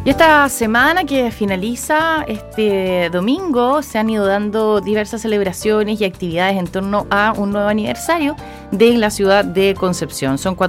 Y esta semana que finaliza este domingo se han ido dando diversas celebraciones y actividades en torno a un nuevo aniversario de la ciudad de Concepción. Son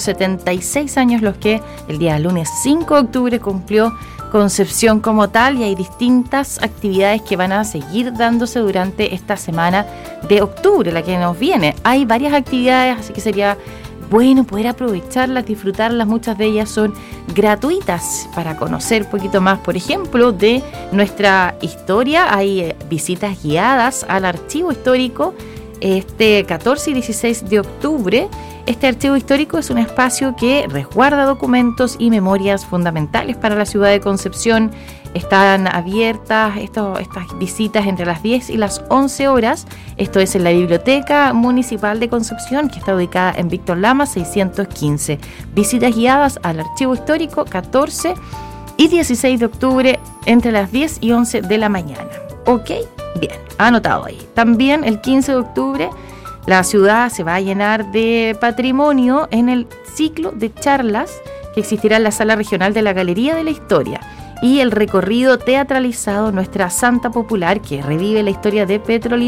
476 años los que el día lunes 5 de octubre cumplió Concepción como tal, y hay distintas actividades que van a seguir dándose durante esta semana de octubre, la que nos viene. Hay varias actividades, así que sería bueno poder aprovecharlas, disfrutarlas. Muchas de ellas son gratuitas para conocer un poquito más, por ejemplo, de nuestra historia. Hay visitas guiadas al archivo histórico este 14 y 16 de octubre. Este archivo histórico es un espacio que resguarda documentos y memorias fundamentales para la ciudad de Concepción. Están abiertas estas visitas entre las 10 y las 11 horas. Esto es en la Biblioteca Municipal de Concepción, que está ubicada en Víctor Lama 615. Visitas guiadas al archivo histórico 14 y 16 de octubre entre las 10 y 11 de la mañana. ¿Ok? Bien, anotado ahí. También el 15 de octubre la ciudad se va a llenar de patrimonio en el ciclo de charlas que existirá en la Sala Regional de la Galería de la Historia, y el recorrido teatralizado Nuestra Santa Popular, que revive la historia de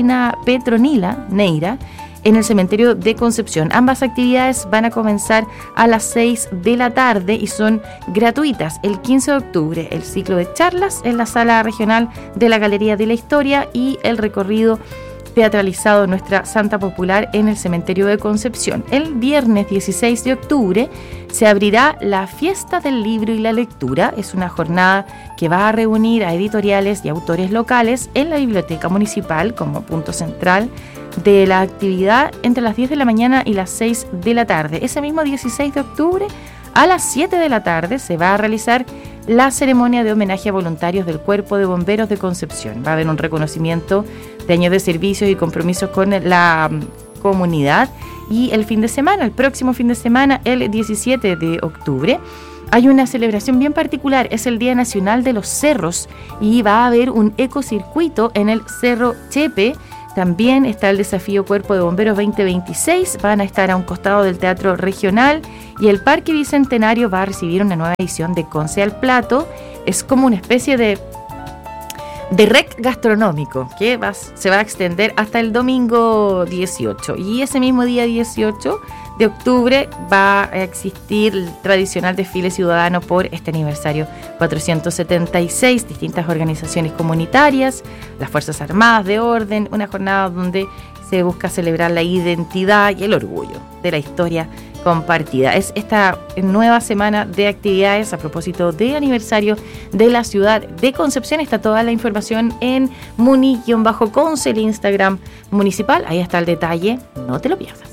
Petronila Neira en el cementerio de Concepción. Ambas actividades van a comenzar a las 6 de la tarde y son gratuitas. El 15 de octubre el ciclo de charlas en la Sala Regional de la Galería de la Historia, y el recorrido teatralizado Nuestra Santa Popular en el cementerio de Concepción. El viernes 16 de octubre se abrirá la Fiesta del Libro y la Lectura. Es una jornada que va a reunir a editoriales y autores locales en la Biblioteca Municipal como punto central de la actividad entre las 10 de la mañana y las 6 de la tarde. Ese mismo 16 de octubre a las 7 de la tarde se va a realizar la ceremonia de homenaje a voluntarios del Cuerpo de Bomberos de Concepción. Va a haber un reconocimiento de años de servicios y compromisos con la comunidad. Y el próximo fin de semana, el 17 de octubre, hay una celebración bien particular. Es el Día Nacional de los Cerros y va a haber un ecocircuito en el Cerro Chepe. También está el desafío Cuerpo de Bomberos 2026, van a estar a un costado del Teatro Regional, y el Parque Bicentenario va a recibir una nueva edición de Conce al Plato. Es como una especie de rec gastronómico que se va a extender hasta el domingo 18, y ese mismo día 18 de octubre va a existir el tradicional desfile ciudadano por este aniversario 476, distintas organizaciones comunitarias, las Fuerzas Armadas de Orden, una jornada donde se busca celebrar la identidad y el orgullo de la historia compartida. Es esta nueva semana de actividades a propósito del aniversario de la ciudad de Concepción. Está toda la información en muni-conce, el Instagram municipal. Ahí está el detalle, no te lo pierdas.